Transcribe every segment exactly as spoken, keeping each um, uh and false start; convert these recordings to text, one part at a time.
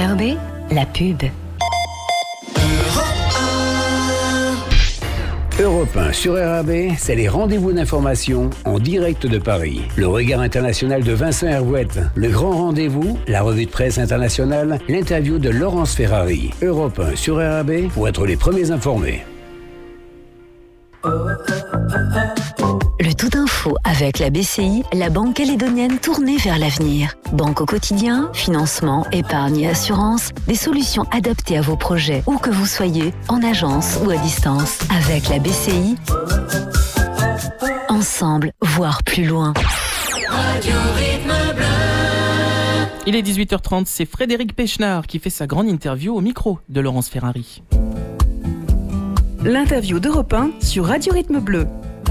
R B, la pub. Europe un sur R A B, c'est les rendez-vous d'information en direct de Paris. Le regard international de Vincent Hervouette, le grand rendez-vous, la revue de presse internationale, l'interview de Laurence Ferrari. Europe un sur R A B pour être les premiers informés. Le tout info avec la B C I, la banque calédonienne tournée vers l'avenir. Banque au quotidien, financement, épargne et assurance, des solutions adaptées à vos projets, où que vous soyez, en agence ou à distance. Avec la B C I, ensemble, voire plus loin. Radio Rythme Bleu. Il est dix-huit heures trente, c'est Frédéric Pechnard qui fait sa grande interview au micro de Laurence Ferrari. L'interview d'Europe un sur Radio Rythme Bleu.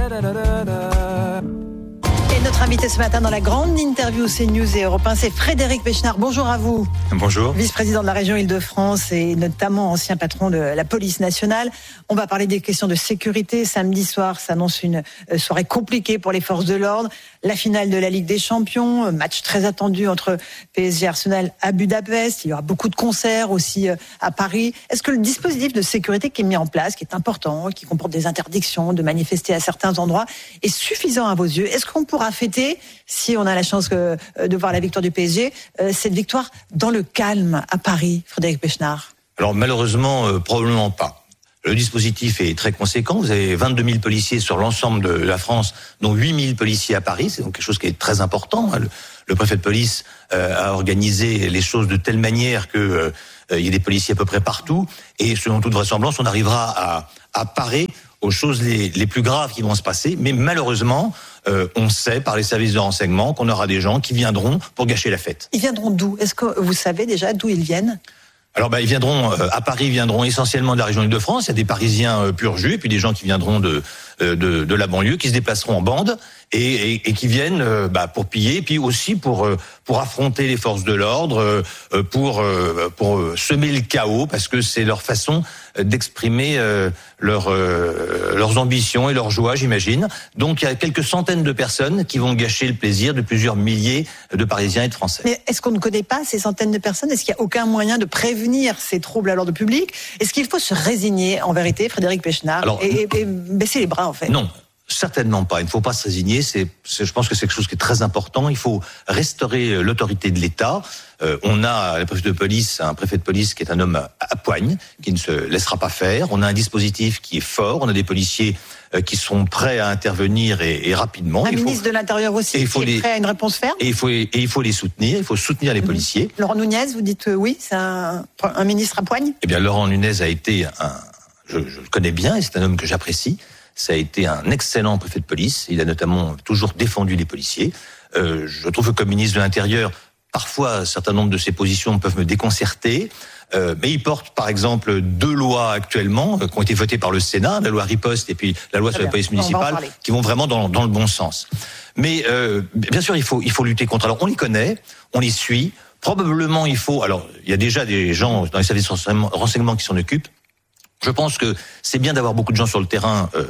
Et notre invité ce matin dans la grande interview CNews et Europe un, c'est Frédéric Pechnard. Bonjour à vous. Bonjour. Vice-président de la région Île-de-France et notamment ancien patron de la police nationale. On va parler des questions de sécurité. Samedi soir s'annonce une soirée compliquée pour les forces de l'ordre. La finale de la Ligue des Champions, match très attendu entre P S G et Arsenal à Budapest. Il y aura beaucoup de concerts aussi à Paris. Est-ce que le dispositif de sécurité qui est mis en place, qui est important, qui comporte des interdictions de manifester à certains endroits, est suffisant à vos yeux? Est-ce qu'on pourra fêter, si on a la chance de voir la victoire du P S G, cette victoire dans le calme à Paris, Frédéric Pechnard? Alors malheureusement, euh, probablement pas. Le dispositif est très conséquent. Vous avez vingt-deux mille policiers sur l'ensemble de la France, dont huit mille policiers à Paris. C'est donc quelque chose qui est très important. Le, le préfet de police euh, a organisé les choses de telle manière que euh, il y ait des policiers à peu près partout. Et selon toute vraisemblance, on arrivera à, à parer aux choses les, les plus graves qui vont se passer. Mais malheureusement, euh, on sait par les services de renseignement qu'on aura des gens qui viendront pour gâcher la fête. Ils viendront d'où? Est-ce que vous savez déjà d'où ils viennent? Alors bah, ils viendront euh, à Paris, ils viendront essentiellement de la région Île-de-France. Il y a des Parisiens euh, pur jus, et puis des gens qui viendront de euh, de, de la banlieue, qui se déplaceront en bande et, et, et qui viennent euh, bah, pour piller, et puis aussi pour euh, pour affronter les forces de l'ordre, euh, pour euh, pour euh, semer le chaos, parce que c'est leur façon d'exprimer euh, leur, euh, leurs ambitions et leur joie, j'imagine. Donc il y a quelques centaines de personnes qui vont gâcher le plaisir de plusieurs milliers de Parisiens et de Français. Mais est-ce qu'on ne connaît pas ces centaines de personnes? Est-ce qu'il n'y a aucun moyen de prévenir ces troubles à l'ordre public? Est-ce qu'il faut se résigner, en vérité, Frédéric Pechnard, Alors, et, et, et baisser les bras, en fait? Non. Certainement pas. Il ne faut pas se résigner. C'est, c'est, je pense que c'est quelque chose qui est très important. Il faut restaurer l'autorité de l'État. Euh, on a le préfet de police, un préfet de police qui est un homme à poigne, qui ne se laissera pas faire. On a un dispositif qui est fort. On a des policiers euh, qui sont prêts à intervenir et, et rapidement. Un il ministre faut, de l'Intérieur aussi qui les, est prêt à une réponse ferme. Et il faut, et il faut les soutenir. Il faut soutenir les mmh. policiers. Laurent Nunez, vous dites euh, oui, c'est un, un ministre à poigne? Eh bien, Laurent Nunez a été un, je, je le connais bien, et c'est un homme que j'apprécie. Ça a été un excellent préfet de police. Il a notamment toujours défendu les policiers. Euh, je trouve que comme ministre de l'Intérieur, parfois, un certain nombre de ses positions peuvent me déconcerter. Euh, mais il porte, par exemple, deux lois actuellement euh, qui ont été votées par le Sénat, la loi Riposte et puis la loi Très sur bien. la police municipale, qui vont vraiment dans, dans le bon sens. Mais euh, bien sûr, il faut, il faut lutter contre. Alors, on les connaît, on les suit. Probablement, il faut... Alors, il y a déjà des gens dans les services de renseignement qui s'en occupent. Je pense que c'est bien d'avoir beaucoup de gens sur le terrain euh,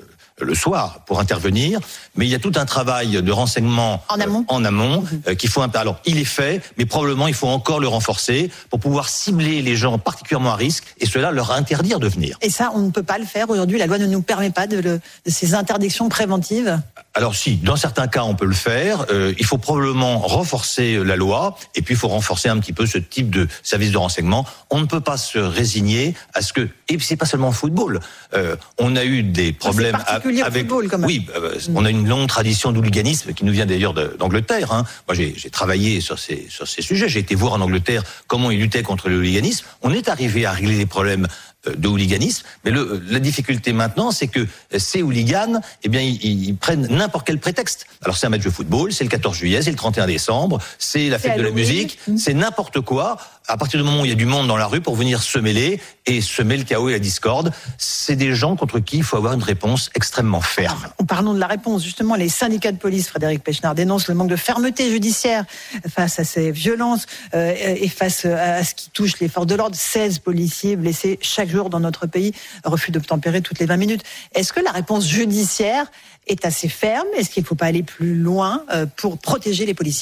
le soir pour intervenir, mais il y a tout un travail de renseignement en amont, euh, en amont euh, qu'il faut. Alors, il est fait, mais probablement il faut encore le renforcer pour pouvoir cibler les gens particulièrement à risque et cela leur interdire de venir. Et ça, on ne peut pas le faire aujourd'hui. La loi ne nous permet pas de, le, de ces interdictions préventives. Alors si, dans certains cas, on peut le faire. Euh, il faut probablement renforcer la loi, et puis il faut renforcer un petit peu ce type de service de renseignement. On ne peut pas se résigner à ce que, et c'est pas seulement au football. Euh, on a eu des problèmes c'est particulier avec. Au football, quand même. Oui, euh, mmh. on a une longue tradition d'hooliganisme qui nous vient d'ailleurs de, d'Angleterre. Hein. Moi, j'ai, j'ai travaillé sur ces sur ces sujets. J'ai été voir en Angleterre comment ils luttaient contre le hooliganisme. On est arrivé à régler les problèmes de hooliganisme, mais le, la difficulté maintenant, c'est que ces hooligans, eh bien, ils, ils prennent n'importe quel prétexte. Alors, c'est un match de football, c'est le quatorze juillet, c'est le trente et un décembre, c'est la fête de la musique, mmh. c'est n'importe quoi. À partir du moment où il y a du monde dans la rue pour venir se mêler et semer le chaos et la discorde, c'est des gens contre qui il faut avoir une réponse extrêmement ferme. Alors, parlons de la réponse. Justement, les syndicats de police, Frédéric Pechnard, dénoncent le manque de fermeté judiciaire face à ces violences euh, et face à ce qui touche les forces de l'ordre. seize policiers blessés chaque jour dans notre pays, refus d'obtempérer toutes les vingt minutes. Est-ce que la réponse judiciaire est assez ferme? Est-ce qu'il ne faut pas aller plus loin euh, pour protéger les policiers?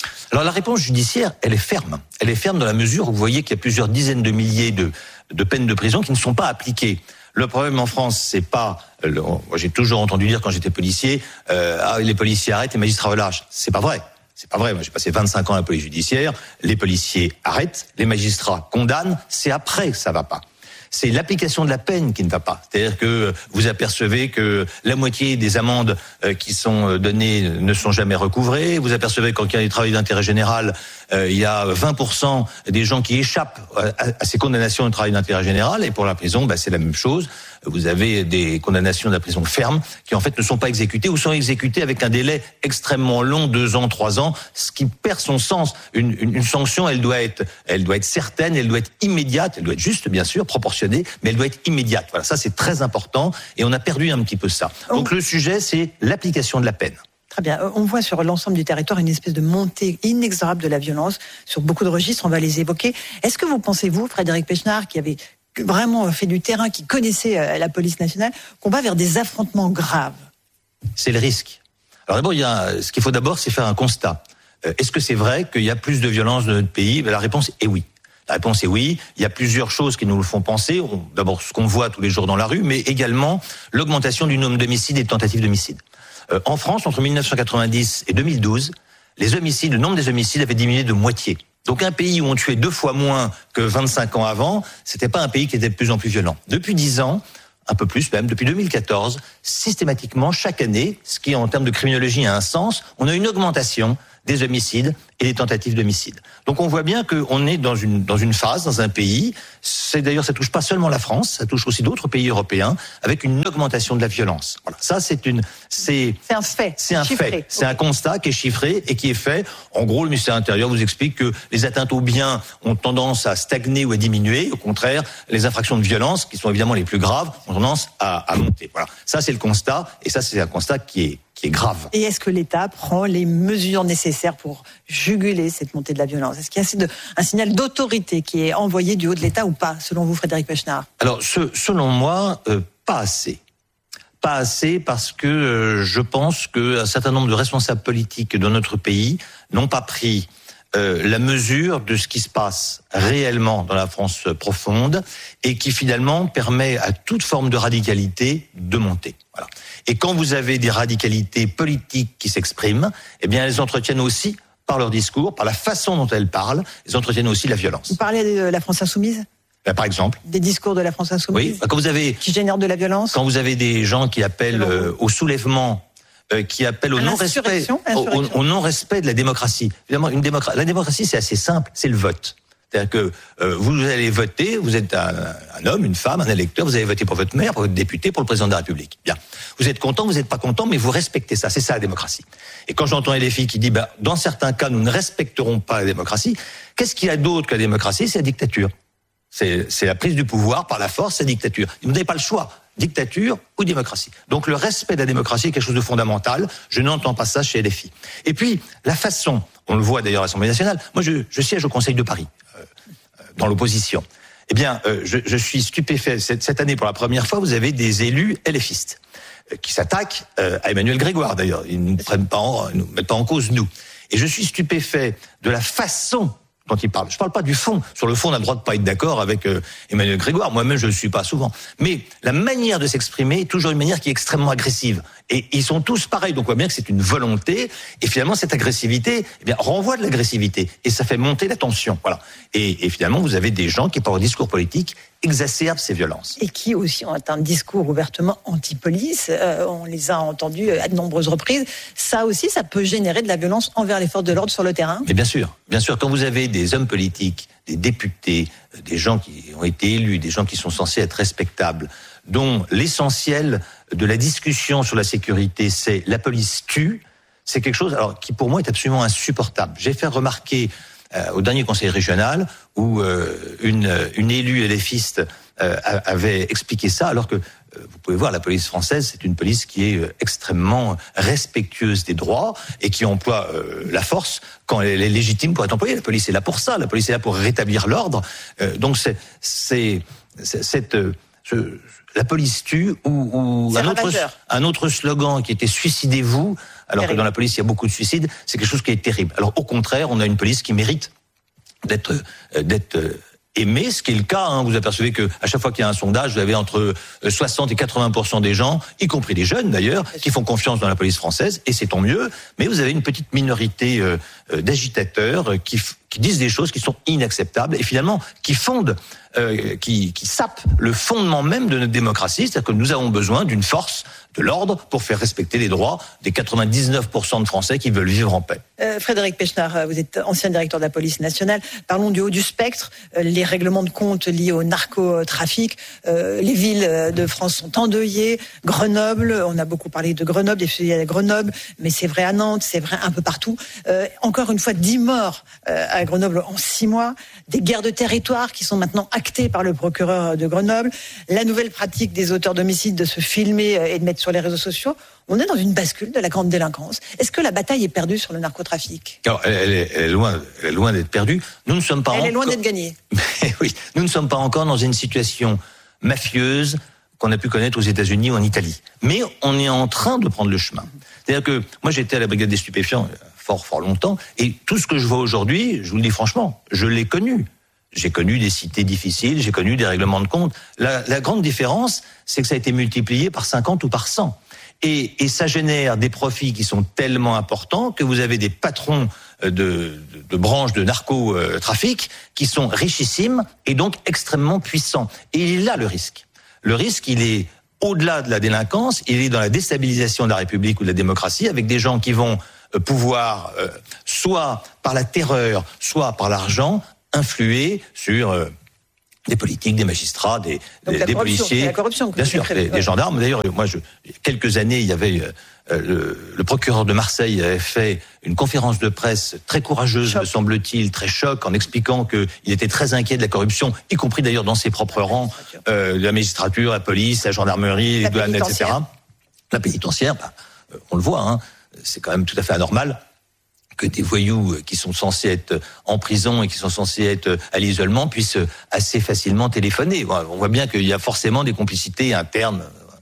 Alors la réponse judiciaire, elle est ferme. Elle est ferme dans la mesure où vous voyez qu'il y a plusieurs dizaines de milliers de, de peines de prison qui ne sont pas appliquées. Le problème en France, c'est pas... Le, moi, j'ai toujours entendu dire quand j'étais policier, euh, ah, les policiers arrêtent, les magistrats relâchent. C'est pas vrai. C'est pas vrai. Moi, j'ai passé vingt-cinq ans à la police judiciaire. Les policiers arrêtent, les magistrats condamnent. C'est après que ça va pas. C'est l'application de la peine qui ne va pas. C'est-à-dire que vous apercevez que la moitié des amendes qui sont données ne sont jamais recouvrées. Vous apercevez qu'en cas de travail d'intérêt général, euh, il y a vingt pour cent des gens qui échappent à, à ces condamnations de travail d'intérêt général. Et pour la prison, bah, c'est la même chose. Vous avez des condamnations de la prison ferme qui en fait ne sont pas exécutées ou sont exécutées avec un délai extrêmement long, deux ans, trois ans, ce qui perd son sens. Une, une, une sanction, elle doit être, elle doit être certaine, elle doit être immédiate, elle doit être juste, bien sûr, proportionnée, mais elle doit être immédiate. Voilà, ça c'est très important et on a perdu un petit peu ça. Donc le sujet, c'est l'application de la peine. Très bien. On voit sur l'ensemble du territoire une espèce de montée inexorable de la violence sur beaucoup de registres. On va les évoquer. Est-ce que vous pensez, vous, Frédéric Pechnard, qui avait vraiment fait du terrain, qui connaissait la police nationale, qu'on va vers des affrontements graves? C'est le risque. Alors d'abord, il y a, ce qu'il faut d'abord, c'est faire un constat. Est-ce que c'est vrai qu'il y a plus de violence dans notre pays? La réponse est oui. La réponse est oui. Il y a plusieurs choses qui nous le font penser. D'abord, ce qu'on voit tous les jours dans la rue, mais également l'augmentation du nombre d'homicides et de tentatives d'homicide. Euh, en France, entre mille neuf cent quatre-vingt-dix et deux mille douze, les homicides, le nombre des homicides avait diminué de moitié. Donc un pays où on tuait deux fois moins que vingt-cinq ans avant, c'était pas un pays qui était de plus en plus violent. Depuis dix ans, un peu plus même, depuis deux mille quatorze, systématiquement, chaque année, ce qui en termes de criminologie a un sens, on a une augmentation des homicides et des tentatives d'homicide. Donc on voit bien qu'on est dans une dans une phase, dans un pays, c'est d'ailleurs ça touche pas seulement la France, ça touche aussi d'autres pays européens, avec une augmentation de la violence. Voilà, ça c'est une c'est c'est un fait, c'est un chiffré. fait, c'est okay. un constat qui est chiffré et qui est fait. En gros, le ministère de l'Intérieur vous explique que les atteintes aux biens ont tendance à stagner ou à diminuer. Au contraire, les infractions de violence, qui sont évidemment les plus graves, ont tendance à, à monter. Voilà, ça c'est le constat et ça c'est un constat qui est qui est grave. Et est-ce que l'État prend les mesures nécessaires pour juguler cette montée de la violence? Est-ce qu'il y a assez de, un signal d'autorité qui est envoyé du haut de l'État ou pas, selon vous, Frédéric Pechnard? Alors, ce, selon moi, euh, pas assez. Pas assez parce que euh, je pense qu'un certain nombre de responsables politiques dans notre pays n'ont pas pris euh, la mesure de ce qui se passe réellement dans la France profonde et qui finalement permet à toute forme de radicalité de monter. Voilà. Et quand vous avez des radicalités politiques qui s'expriment, eh bien, elles entretiennent aussi, par leur discours, par la façon dont elles parlent, elles entretiennent aussi la violence. Vous parlez de la France insoumise? Ben, par exemple. Des discours de la France insoumise? Oui. Quand vous avez, qui génèrent de la violence? Quand vous avez des gens qui appellent euh, au soulèvement, euh, qui appellent au non-respect, au, au, au non-respect de la démocratie. Évidemment, une démocratie, la démocratie, c'est assez simple, c'est le vote. C'est-à-dire que euh, vous allez voter, vous êtes un, un homme, une femme, un électeur, vous allez voter pour votre maire, pour votre député, pour le président de la République. Bien. Vous êtes content, vous n'êtes pas content, mais vous respectez ça. C'est ça la démocratie. Et quand j'entends les filles qui disent, bah, dans certains cas, nous ne respecterons pas la démocratie, qu'est-ce qu'il y a d'autre que la démocratie? C'est la dictature. C'est, c'est la prise du pouvoir par la force, c'est la dictature. Vous n'avez pas le choix. Dictature ou démocratie. Donc le respect de la démocratie est quelque chose de fondamental. Je n'entends pas ça chez L F I. Et puis, la façon, on le voit d'ailleurs à l'Assemblée nationale, moi je, je siège au Conseil de Paris, euh, dans l'opposition. Eh bien, euh, je, je suis stupéfait. Cette, cette année, pour la première fois, vous avez des élus LFistes euh, qui s'attaquent euh, à Emmanuel Grégoire d'ailleurs. Ils ne nous prennent pas en, nous mettent pas en cause, nous. Et je suis stupéfait de la façon dont il parle. Je parle pas du fond. Sur le fond, on a le droit de pas être d'accord avec euh, Emmanuel Grégoire. Moi-même, je le suis pas souvent. Mais la manière de s'exprimer est toujours une manière qui est extrêmement agressive. Et ils sont tous pareils. Donc on voit bien que c'est une volonté. Et finalement, cette agressivité, eh bien, renvoie de l'agressivité. Et ça fait monter la tension. Voilà. Et, et finalement, vous avez des gens qui, par leur discours politique, exacerbent ces violences. Et qui aussi ont un discours ouvertement anti-police. Euh, on les a entendus à de nombreuses reprises. Ça aussi, ça peut générer de la violence envers les forces de l'ordre sur le terrain. Mais bien sûr. Bien sûr, quand vous avez des hommes politiques, des députés, des gens qui ont été élus, des gens qui sont censés être respectables, dont l'essentiel de la discussion sur la sécurité, c'est la police tue, c'est quelque chose alors qui pour moi est absolument insupportable. J'ai fait remarquer euh, au dernier conseil régional où euh, une, une élue LFiste euh, avait expliqué ça, alors que euh, vous pouvez voir, la police française, c'est une police qui est euh, extrêmement respectueuse des droits et qui emploie euh, la force quand elle est légitime pour être employée. La police est là pour ça, la police est là pour rétablir l'ordre. Euh, donc c'est, c'est, c'est cette... Euh, ce, la police tue ou, ou un, autre, un autre slogan qui était suicidez-vous, alors terrible. Que dans la police il y a beaucoup de suicides, c'est quelque chose qui est terrible. Alors au contraire, on a une police qui mérite d'être, euh, d'être euh, aimée, ce qui est le cas. Hein. Vous apercevez que à chaque fois qu'il y a un sondage, vous avez entre soixante et quatre-vingts pour cent des gens, y compris les jeunes d'ailleurs, qui font confiance dans la police française, et c'est tant mieux. Mais vous avez une petite minorité euh, d'agitateurs qui, qui disent des choses qui sont inacceptables et finalement qui fondent, euh, qui, qui sapent le fondement même de notre démocratie, c'est-à-dire que nous avons besoin d'une force de l'ordre pour faire respecter les droits des quatre-vingt-dix-neuf pour cent de Français qui veulent vivre en paix. Euh, Frédéric Pechnard, vous êtes ancien directeur de la police nationale. Parlons du haut du spectre. Euh, les règlements de compte liés au narcotrafic. Euh, les villes de France sont endeuillées. Grenoble, on a beaucoup parlé de Grenoble, des fusillades à Grenoble, mais c'est vrai à Nantes, c'est vrai un peu partout. Euh, encore une fois, dix morts euh, à Grenoble en six mois. Des guerres de territoire qui sont maintenant actées par le procureur de Grenoble. La nouvelle pratique des auteurs d'homicides de se filmer et de mettre sur les réseaux sociaux. On est dans une bascule de la grande délinquance. Est-ce que la bataille est perdue sur le narcotrafic ? Alors, elle, elle, est, elle, est loin, elle est loin d'être perdue. Nous ne sommes pas. Elle encore... est loin d'être gagnée. Oui, nous ne sommes pas encore dans une situation mafieuse qu'on a pu connaître aux États-Unis ou en Italie. Mais on est en train de prendre le chemin. C'est-à-dire que moi, j'étais à la brigade des stupéfiants fort, fort longtemps, et tout ce que je vois aujourd'hui, je vous le dis franchement, je l'ai connu. J'ai connu des cités difficiles, j'ai connu des règlements de compte. La, la grande différence, c'est que ça a été multiplié par cinquante ou par cent. Et, et ça génère des profits qui sont tellement importants que vous avez des patrons de, de, de branches de narcotrafic qui sont richissimes et donc extrêmement puissants. Et il est là le risque. Le risque, il est au-delà de la délinquance, il est dans la déstabilisation de la République ou de la démocratie, avec des gens qui vont pouvoir, euh, soit par la terreur, soit par l'argent, influer sur euh, des politiques, des magistrats, des, des, des policiers, la corruption, bien sûr, des, des gendarmes. D'ailleurs, moi, je, il y a quelques années, il y avait euh, le, le procureur de Marseille avait fait une conférence de presse très courageuse, choc. Me semble-t-il, très choc, en expliquant qu'il était très inquiet de la corruption, y compris d'ailleurs dans ses propres rangs, euh, la magistrature, la police, la gendarmerie, les douanes, et cetera. La pénitentiaire, bah, on le voit, hein, c'est quand même tout à fait anormal que des voyous qui sont censés être en prison et qui sont censés être à l'isolement puissent assez facilement téléphoner. On voit bien qu'il y a forcément des complicités internes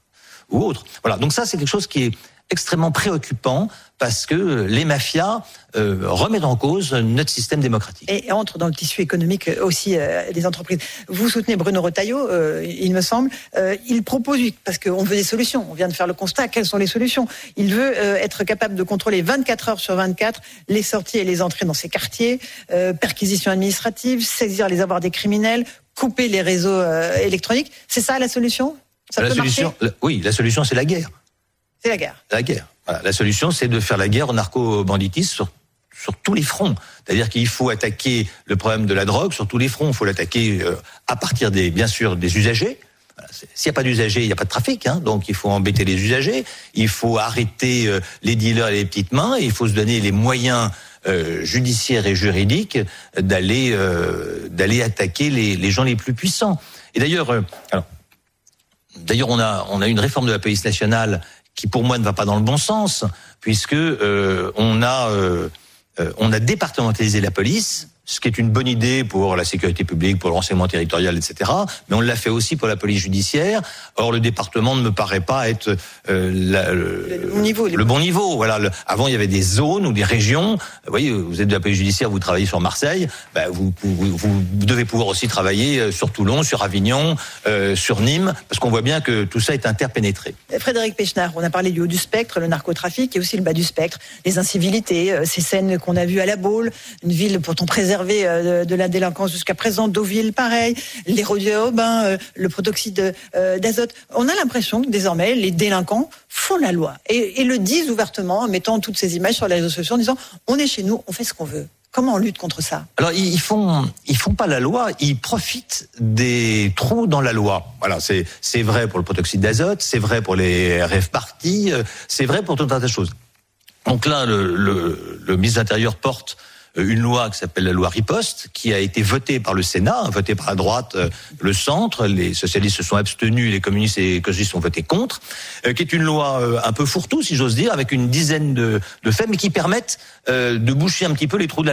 ou autres. Voilà. Donc ça, c'est quelque chose qui est extrêmement préoccupant parce que les mafias euh, remettent en cause notre système démocratique. Et entrent dans le tissu économique aussi euh, des entreprises. Vous soutenez Bruno Retailleau, euh, il me semble. Euh, il propose, parce qu'on veut des solutions, on vient de faire le constat, quelles sont les solutions ? Il veut euh, être capable de contrôler vingt-quatre heures sur vingt-quatre les sorties et les entrées dans ses quartiers, euh, perquisition administrative, saisir les avoirs des criminels, couper les réseaux euh, électroniques. C'est ça la solution ? Ça la peut solution, marcher ? Oui, la solution, c'est la guerre. C'est la guerre. La guerre. Voilà. La solution, c'est de faire la guerre au narco-banditisme sur, sur tous les fronts. C'est-à-dire qu'il faut attaquer le problème de la drogue sur tous les fronts. Il faut l'attaquer euh, à partir des, bien sûr, des usagers. Voilà. S'il n'y a pas d'usagers, il n'y a pas de trafic. Hein. Donc, il faut embêter les usagers. Il faut arrêter euh, les dealers et les petites mains. Et il faut se donner les moyens euh, judiciaires et juridiques d'aller euh, d'aller attaquer les, les gens les plus puissants. Et d'ailleurs, euh, alors, d'ailleurs, on a on a une réforme de la police nationale qui pour moi ne va pas dans le bon sens, puisque euh, on a euh, on a départementalisé la police, ce qui est une bonne idée pour la sécurité publique, pour le renseignement territorial, et cetera. Mais on l'a fait aussi pour la police judiciaire. Or, le département ne me paraît pas être euh, la, le, le, bon niveau, le bon niveau. Voilà. Le, avant, il y avait des zones ou des régions. Vous voyez, vous êtes de la police judiciaire, vous travaillez sur Marseille. Ben, vous, vous, vous devez pouvoir aussi travailler sur Toulon, sur Avignon, euh, sur Nîmes, parce qu'on voit bien que tout ça est interpénétré. Frédéric Pechnard, on a parlé du haut du spectre, le narcotrafic, et aussi le bas du spectre, les incivilités, ces scènes qu'on a vues à La Baule, une ville pourtant préservée de la délinquance jusqu'à présent, Deauville, pareil, les rodéos à Aubin, le protoxyde d'azote. On a l'impression que désormais, les délinquants font la loi et, et le disent ouvertement en mettant toutes ces images sur les réseaux sociaux en disant « on est chez nous, on fait ce qu'on veut ». Comment on lutte contre ça ? Alors ils font, ils font pas la loi, ils profitent des trous dans la loi. Voilà, c'est c'est vrai pour le protoxyde d'azote, c'est vrai pour les rave parties, c'est vrai pour tout un tas de choses. Donc là, le, le, le ministre de l'Intérieur porte une loi qui s'appelle la loi Riposte, qui a été votée par le Sénat, votée par la droite, le centre, les socialistes se sont abstenus, les communistes et les écologistes ont voté contre, euh, qui est une loi euh, un peu fourre-tout, si j'ose dire, avec une dizaine de, de faits, mais qui permettent euh, de boucher un petit peu les trous de la loi.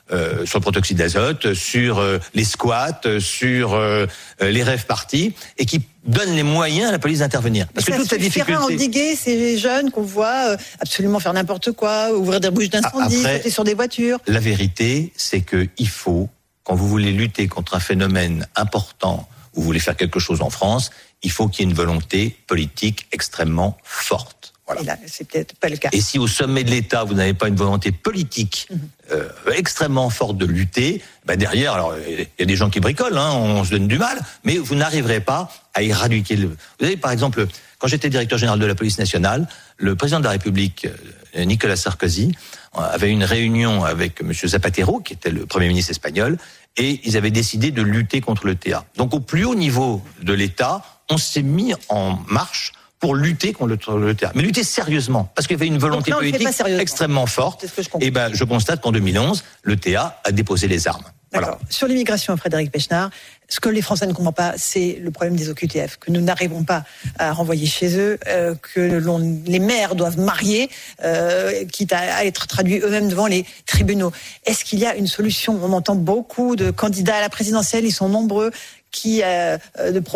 euh, sur le protoxyde d'azote, sur euh, les squats, sur euh, les rave parties, et qui donne les moyens à la police d'intervenir. Parce mais que toute la difficulté... Ça suffira à endiguer ces jeunes qu'on voit euh, absolument faire n'importe quoi, ouvrir des bouches d'incendie, Après, sauter sur des voitures. La vérité, c'est que il faut, quand vous voulez lutter contre un phénomène important, ou vous voulez faire quelque chose en France, il faut qu'il y ait une volonté politique extrêmement forte. Voilà. Et là, c'est peut-être pas le cas. Et si au sommet de l'État, vous n'avez pas une volonté politique mmh. euh, extrêmement forte de lutter, ben derrière, alors il y a des gens qui bricolent, hein, on se donne du mal, mais vous n'arriverez pas à éradiquer le... Vous savez, par exemple, quand j'étais directeur général de la police nationale, le président de la République, Nicolas Sarkozy, avait une réunion avec M. Zapatero, qui était le Premier ministre espagnol, et ils avaient décidé de lutter contre le T A. Donc au plus haut niveau de l'État, on s'est mis en marche pour lutter contre le T A. Mais lutter sérieusement, parce qu'il y avait une volonté là, politique extrêmement forte. Ce que je et ben, je constate qu'en deux mille onze, le T A a déposé les armes. D'accord. Voilà. Sur l'immigration, Frédéric Pechnard, ce que les Français ne comprennent pas, c'est le problème des O Q T F, que nous n'arrivons pas à renvoyer chez eux, euh, que l'on, les maires doivent marier, euh, quitte à, à être traduits eux-mêmes devant les tribunaux. Est-ce qu'il y a une solution ? On entend beaucoup de candidats à la présidentielle, ils sont nombreux, qui euh, de